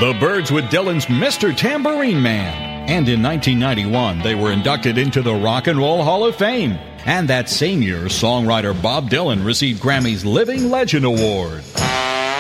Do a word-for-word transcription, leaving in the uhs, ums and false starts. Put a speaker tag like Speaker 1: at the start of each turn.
Speaker 1: The Byrds with Dylan's Mister Tambourine Man. And in nineteen ninety-one, they were inducted into the Rock and Roll Hall of Fame. And that same year, songwriter Bob Dylan received Grammy's Living Legend Award.